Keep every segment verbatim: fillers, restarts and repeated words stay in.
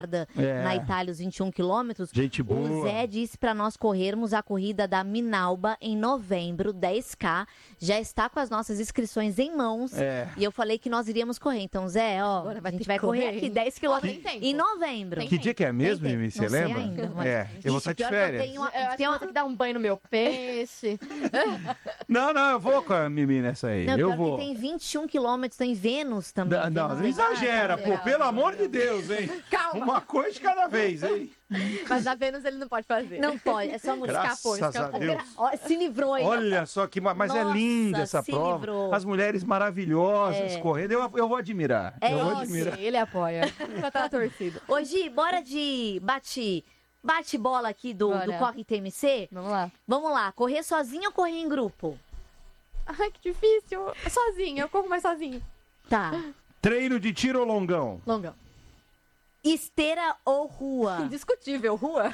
É. Na Itália, os vinte e um quilômetros. Gente boa. O Zé disse para nós corrermos a corrida da Minalba em novembro, dez K. Já está com as nossas inscrições em mãos. É. E eu falei que nós iríamos correr. Então, Zé, ó, Agora vai a gente ter vai que correr correr, aqui hein? dez quilômetros Ó, tem tempo. em novembro. Tem Que dia que é mesmo, Tem, Mimi? tem. Você Não sei lembra? ainda, mas- É, eu vou Ixi, estar de pior que eu férias. tenho uma- Eu acho que tem eu uma- vou ter que dar um banho no meu peixe. Não, não, eu vou com a Mimi nessa aí. Não, eu pior vou. que tem vinte e um quilômetros, tem Vênus também. Não, não, Vênus não é- exagera, Ah, pô. legal. Pelo amor de Deus, hein? Calma. Uma coisa de cada vez, hein? Mas a Vênus ele não pode fazer. Não pode, é só mulher. Graças escapou, escapou. a Deus. Ó, se livrou, hein? Olha só que... ma- Mas é Nossa, linda essa se prova. livrou. As mulheres maravilhosas É. correndo. Eu, eu vou admirar. É eu vou isso. admirar. Ele apoia. Já tá torcido. Ô, Gi, bora de bate, bate bola aqui do, Bora. do Corre T M C? Vamos lá. Vamos lá, correr sozinho ou correr em grupo? Ai, que difícil. Sozinho, eu corro mais sozinho. Tá. Treino de tiro ou longão? Longão. Esteira ou rua? Indiscutível, rua.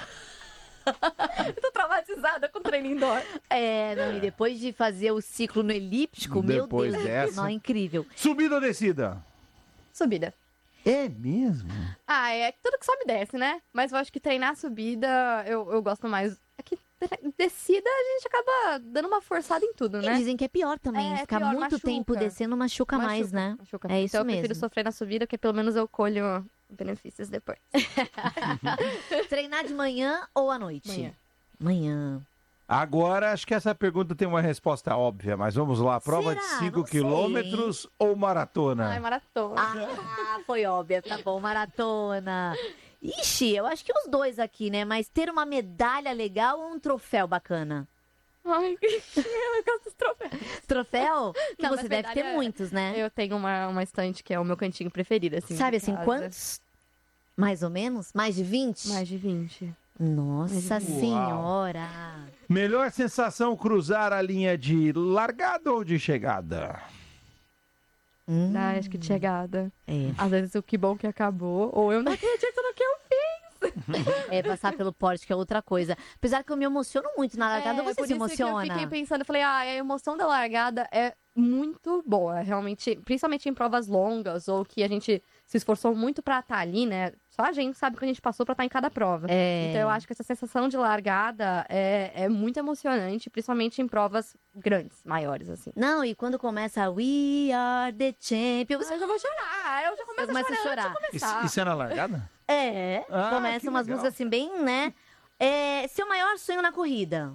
Eu tô traumatizada com treino indoor. É, não, e depois de fazer o ciclo no elíptico, Depois meu Deus, dessa. não, é incrível. Subida ou descida? Subida. É mesmo? Ah, é tudo que sobe e desce, né? Mas eu acho que treinar subida eu, eu gosto mais. É que tre- descida a gente acaba dando uma forçada em tudo, E né? dizem que é pior também, É, ficar pior, muito machuca. tempo descendo machuca, mais, Machuca, né? machuca. É isso então eu prefiro mesmo. sofrer na subida, porque pelo menos eu colho benefícios depois. Treinar de manhã ou à noite? Manhã. Manhã. Agora, acho que essa pergunta tem uma resposta óbvia, mas vamos lá. Prova Será? de cinco Não sei, quilômetros ou maratona? Ai, maratona. Ah, foi óbvio, tá bom, maratona. Ixi, eu acho que os dois aqui, né? Mas ter uma medalha legal ou um troféu bacana? Ai, eu gosto dos troféus. Troféu? Que Não, você mas deve ter medalha- muitos, né? Eu tenho uma, uma estante que é o meu cantinho preferido, assim. Sabe de assim, casa. quantos? Mais ou menos? Mais de vinte? Mais de vinte. Nossa Uau. senhora! Melhor sensação cruzar a linha de largada ou de chegada? Hum, Ah, acho que de chegada. é. Às vezes o que bom que acabou, ou eu não acredito no que eu fiz. É, passar pelo porte, que é outra coisa. Apesar que eu me emociono muito na largada, É, você por se isso emociona? que eu fiquei pensando, eu falei, ah, a emoção da largada é muito boa, realmente, principalmente em provas longas, ou que a gente se esforçou muito pra estar ali, né? Só a gente sabe o que a gente passou pra estar em cada prova. É. Então eu acho que essa sensação de largada é, é muito emocionante, principalmente em provas grandes, maiores, assim. Não, e quando começa We Are the Champions, Eu já vou chorar, eu já começo Você começa a a chorar. chorar. antes de Isso, começar. isso é na largada? é, Ah, começa que umas legal. músicas assim bem, né? É, seu maior sonho na corrida?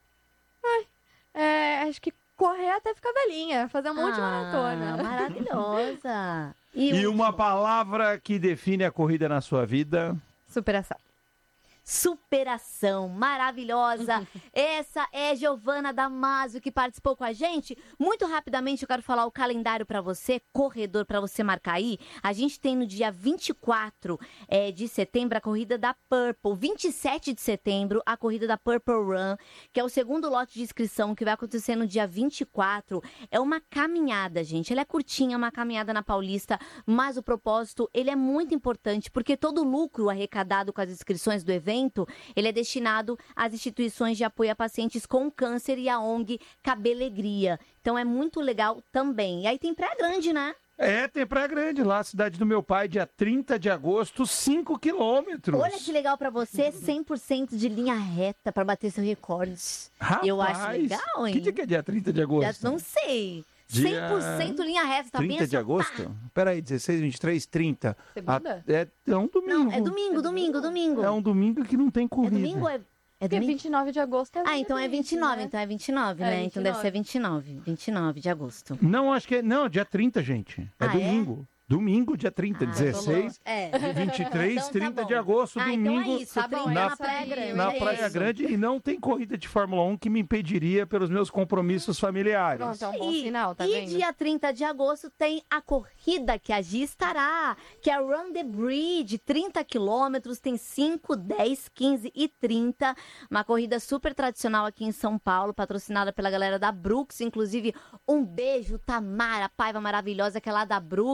É, acho que correr até ficar velhinha, fazer um monte de Ah, maratona. maravilhosa. E, E o uma palavra que define a corrida na sua vida? Superação. superação maravilhosa. Essa é Giovana Damasio que participou com a gente. Muito rapidamente eu quero falar o calendário para você, corredor, para você marcar aí. A gente tem no dia vinte e quatro é, de setembro a corrida da Purple, vinte e sete de setembro a corrida da Purple Run, que é o segundo lote de inscrição que vai acontecer no dia vinte e quatro. É uma caminhada, gente. Ela é curtinha, uma caminhada na Paulista, mas o propósito, ele é muito importante, porque todo o lucro arrecadado com as inscrições do evento, ele é destinado às instituições de apoio a pacientes com câncer e à O N G Cabelegria. Então é muito legal também. E aí tem Praia Grande, né? É, tem Praia Grande lá, cidade do meu pai, dia trinta de agosto, cinco quilômetros. Olha que legal pra você, cem por cento de linha reta pra bater seu recorde. Rapaz, Eu acho legal, hein? Que dia que é dia trinta de agosto? Já não sei. Dia cem por cento linha reta, tá trinta bem de agosto? Peraí, dezesseis, vinte e três, trinta. Segunda? A- É, é um domingo. Não, é domingo, domingo, domingo. É um domingo que não tem É corrida. domingo ou é... É Porque domingo? vinte e nove de agosto é Ah, então é vinte e nove, né? então é vinte e nove, É né? Então deve vinte e nove. ser vinte e nove, vinte e nove de agosto. Não, acho que é... Não, dia trinta, gente. É Ah, é? domingo. Domingo, dia trinta, Ah, dezesseis, É. vinte e três, Então tá trinta bom. de agosto, Ah, então domingo. é isso, Tá bom, trinta na- na Praia Grande. Na é Praia isso. Grande, e não tem corrida de Fórmula um que me impediria pelos meus compromissos familiares. Pronto, é um bom E- sinal, tá e vendo? dia trinta de agosto tem a corrida que a Gi estará, que é a Run the Bridge, trinta quilômetros, tem cinco, dez, quinze e trinta. Uma corrida super tradicional aqui em São Paulo, patrocinada pela galera da Brooks. Inclusive, um beijo, Tamara, Paiva maravilhosa, que é lá da Brooks.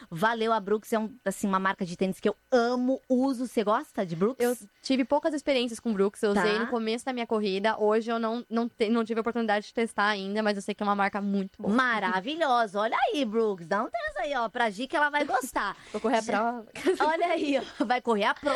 Valeu, a Brooks é um, assim, uma marca de tênis que eu amo, uso. Você gosta de Brooks? Eu tive poucas experiências com Brooks, eu Tá. usei no começo da minha corrida. Hoje eu não, não, te, não tive a oportunidade de testar ainda, mas eu sei que é uma marca muito boa. Maravilhosa. Olha aí, Brooks. Dá um tênis aí, ó, pra Gi que ela vai gostar. Vou correr a prova. Olha aí, ó. Vai correr a prova.